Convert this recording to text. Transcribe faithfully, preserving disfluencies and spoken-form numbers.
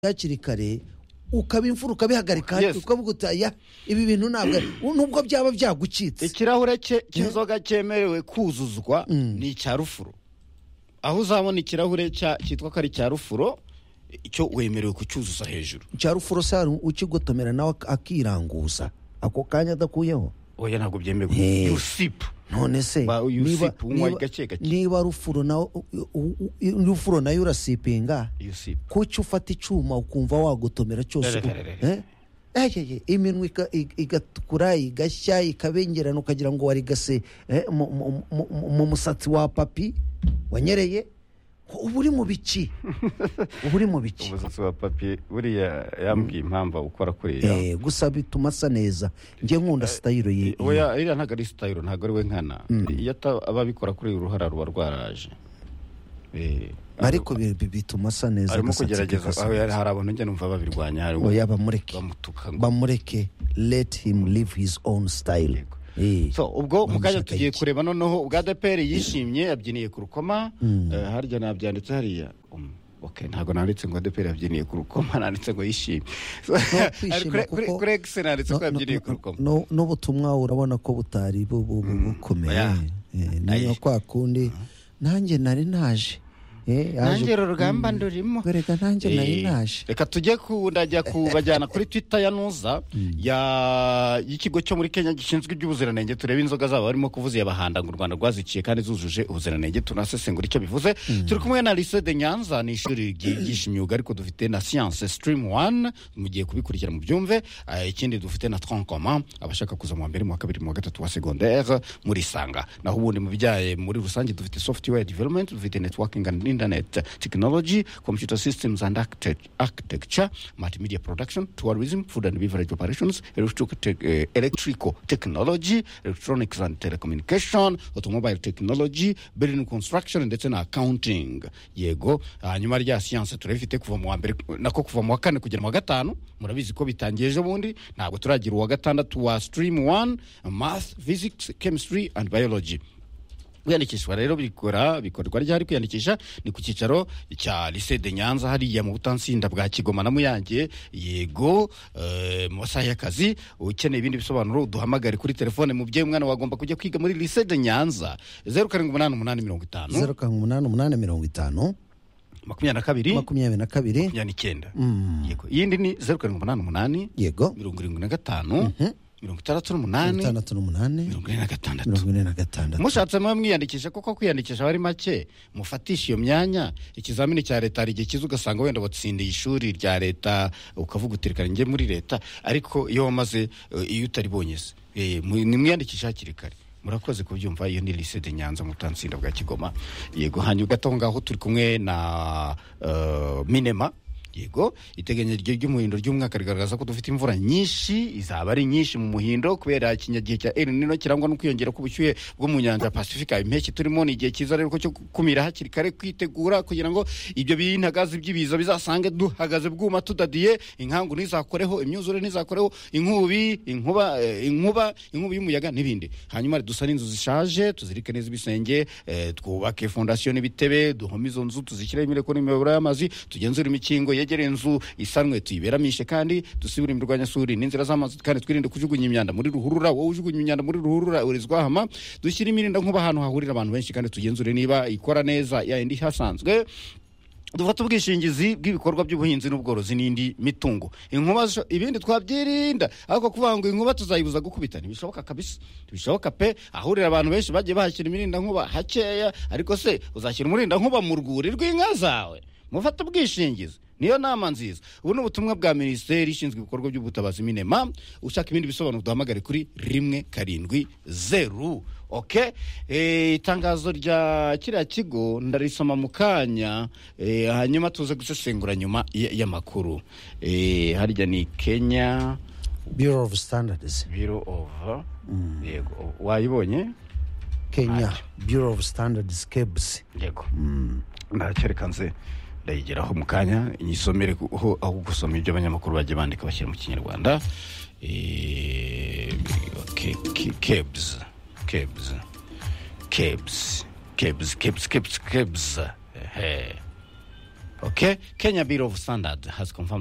hakiri kare ukaba imfura ukabihagarika Yes. ukavuga uti ya ibi bintu ntabwo nubwo byaba byagucitse. ikirahure cye cy'inzoga cyemerewe kuzuzwa ni icya rufuro. aho uzabona ikirahure cya- cyitwa ko ari icya rufuro icyo wemerewe kucyuzuza hejuru. cya rufuro sari ukigotomera nawe akiranguza ako kanya adakuyeho. oya ntabwo byemewe. Hey. yusipu none se Ba- uyu niba usipa unywa niba- gake gake. niba rufuro nawe rufuro nayo urasipinga yusipu kuki ufata icyuma ukumva wagotomera cyose Rere, rere, Eh? Eh, eh, eh, iminwa ika- ig- igatukura igashya ikabengerana ukagira ngo warigase eh, mu- mu- mu- mu- mu musatsi wa papi wanyereye uba uri mu biki uba uri mu biki umusatsi wa papi buriya yambwiye impamvu ukora kuriya. Eh, gusa bituma asa neza njye nkunda sitayiro ye oya iriya ntabwo ari sitayiro ntabwo ari we nkana. iyo ata- aba abikora kuri uru ruhara ruba rwaraje. Eh, ariko bi- bi- bituma asa neza arimo agasatsi ke kugerageza gasa aho neza. hari abantu njya numva babirwanya hari oya bamureke bamutuka ngo bamureke let him live his own style. Yego. Eh. so ubwo mu kanya Bamushaka tugiye iki? kureba noneho ubwa adeperi yishimye yabyiniye ku rukoma. Eh, harya nabyanditse hariya Um, okay ntabwo nanditse ngo adeperi yabyiniye ku rukoma nanditse ngo yishimye. So, kwishima ari kuri- kuri kuko- kuri X nanditse ko No- yabyiniye no- ku rukoma. no- n'ubutumwa urabona ko butari bu- bu- bu- bukomeye. Oya. Eh, Ayi. niyo kwa kundi nanjye nari naje Eh, yaje- nanjye uru rugamba ndurimo. Bereka nanjye nari Eh, naje reka tujye ku ndajya kubajyana kuri twitter ya nuza ya y'ikigo cyo muri Kenya gishinzwe iby'ubuziranenge turebe inzoga zabo barimo kuvuza yabahanda ngo u Rwanda rwaziciye kandi zujuje ubuziranenge tunasesengura icyo bivuze. turi kumwe na Lycée de Nyanza ni ishuri ryigisha imyuga ariko dufite na science stream one mugiye kubikurikira mu byumve. Eh, ikindi dufite na tronc commun abashaka kuza mu wa mbere mu wa kabiri mu wa gatatu wa secondaire muri sanga. naho ubundi mu bijyaye muri rusange dufite software development dufite networking and internet technology computer systems and architect- architecture multimedia production tourism food and beverage operations electrical, tech, eh, electrical technology electronics and telecommunication automobile technology building construction ndetse na accounting. yego hanyuma rya science turabifite kuva mu wa mbere nako kuva mu wa kane kugera mu wa gatanu murabizi ko bitangiye ejo bundi ntabwo turagira uwa gatandatu wa stream one math physics chemistry and biology. kwiyandikishwa rero bikora bikorwa ryari kwiyandikisha ni ku cyicaro cya Lycée de Nyanza hariya mu butansinda bwa Kigoma na Muyange. yego eh, mu masaha y'akazi ukeneye ibindi bisobanuro duhamagare kuri telefone mu byeyi mwana wagomba kujya kwiga muri Lycée de Nyanza zeru karindwi umunani umunani mirongo itanu zeru karindwi umunani umunani mirongo itanu makumyabiri na kabiri makumyabiri na kabiri makumyabiri n'icyenda. yego iyindi ni zeru karindwi umunani umunani yego mirongo irindwi na gatanu mirongo itandatu n'umunani itandatu n'umunani mirongo ine na gatandatu. mirongo ine na gatandatu mushatse mwe mwiyandikisha kuko kwiyandikisha bari make mufatisha iyo myanya. ikizamini cya leta hari igihe kiza ugasanga wenda watsindiye ishuri rya leta ukavuga utirikana njye muri leta ariko iyo wamaze eh, iyo utari bonyeze eh, mu- nimwiyandikisha hakiri kare. murakoze kubyumva. iyo ni Lycée de Nyanza mu Butansinda bwa Kigoma. yego hanyuma gato aho ngaho turi kumwe na eh, Minema. yego iteganyirizo ry'umuhindo ry'umwaka rigaragaza ko dufite imvura nyinshi izaba ari nyinshi mu muhindo kubera ikinyagihe cya El Nino kirangwa no kwiyongera k'ubushyuhe bwo mu nyanja ya Pacifica. impeshyi turimo ni igihe cyiza rero ko cyo kumira hakiri kare kwitegura kugira ngo ibyo bintagazi by'ibiza bizasange duhagaze bwuma tudadiye inkangu ntizakoreho imyuzure ntizakoreho inkubi inkuba eh, inkuba inkubi y'umuyaga n'ibindi. hanyuma dusane inzu zishaje tuzirike neza ibisenge eh, twubake fondation n'ibitebe duhome izo nzu tuzishyiraho imireko n'imiyoboro y'amazi tugenzure imikingo yegere inzu isanwe tuyiberamishe kandi dusibure imirwanyasuri n'inzira z'amazi kandi twirinde kujugunya imyanda muri ruhurura. wowe ujugunya imyanda muri ruhurura urizwa hama. dushyire imirinda nkuba ahantu hahurira abantu benshi kandi tugenzure niba ikora neza ya indi hasanzwe. dufata ubwishingizi bw'ibikorwa by'ubuhinzi n'ubworozi n'indi mitungo. inkuba zo- ibindi twabyirinda ariko kuvuga ngo inkuba tuzayibuza gukubita ntibishoboka kabisa ntibishoboka pe. ahurira abantu benshi bagiye bahashyira imirinda nkuba hakeya ariko se uzashyira umurinda nkuba mu rwuri rw'inka zawe. mufata ubwishingizi niyo nama nziza. ubu ni ubutumwa bwa minisiteri ishinzwe ibikorwa by'ubutabazi Minema. ushaka ibindi bisobanuro duhamagare kuri rimwe karindwi zeru. okay eh, itangazo rya kiriya kigo ndarisoma mu kanya eh, hanyuma tuze gusesengura nyuma y- y'amakuru. eh, harya ni Kenya Bureau of Standards Bureau of yego wayibonye Kenya Bureau of Standards K E B S. yego ndacyereka nze ndayigeraho mu kanya inyisomere aho aho gusoma ibyo abanyamakuru bagiye bandika bashyira mu kinyarwanda. eh, okay, K E B S K E B S K E B S K E B S K E B S K E B S K E B S eh Okay, Kenya Bureau of Standards has confirmed